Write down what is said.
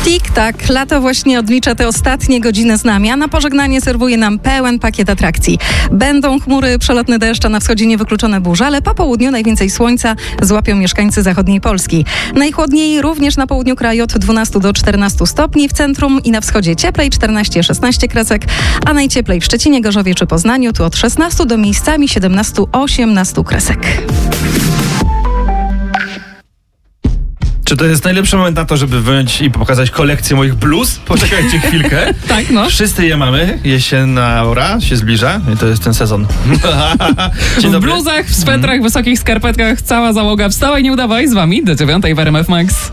Tik-tak, lato właśnie odlicza te ostatnie godziny z nami, a na pożegnanie serwuje nam pełen pakiet atrakcji. Będą chmury, przelotny deszcz, a na wschodzie niewykluczone burze, ale po południu najwięcej słońca złapią mieszkańcy zachodniej Polski. Najchłodniej również na południu kraju od 12 do 14 stopni, w centrum i na wschodzie cieplej 14-16 kresek, a najcieplej w Szczecinie, Gorzowie czy Poznaniu tu od 16 do miejscami 17-18 kresek. Czy to jest najlepszy moment na to, żeby wyjąć i pokazać kolekcję moich bluz? Poczekajcie chwilkę. Tak, no. Wszyscy je mamy. Jesienna aura się zbliża i to jest ten sezon. Dzień W dobry. bluzach, w swetrach, wysokich skarpetkach cała załoga wstała i nie udawaj, z wami do 9 w RMF Max.